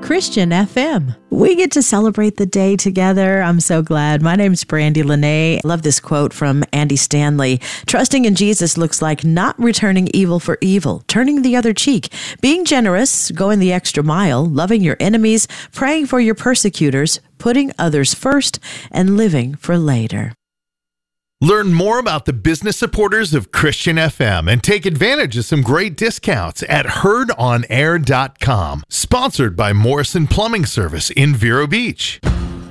Christian FM. We get to celebrate the day together. I'm so glad. My name's Brandy Lene. I love this quote from Andy Stanley. Trusting in Jesus looks like not returning evil for evil, turning the other cheek, being generous, going the extra mile, loving your enemies, praying for your persecutors, putting others first, and living for later. Learn more about the business supporters of Christian FM and take advantage of some great discounts at heardonair.com. Sponsored by Morrison Plumbing Service in Vero Beach.